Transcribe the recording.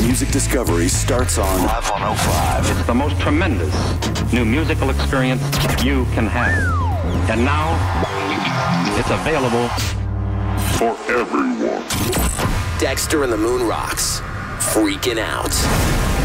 music discovery starts on Live 105. It's the most tremendous new musical experience you can have. And now, it's available for everyone. Dexter and the Moon Rocks, freaking out.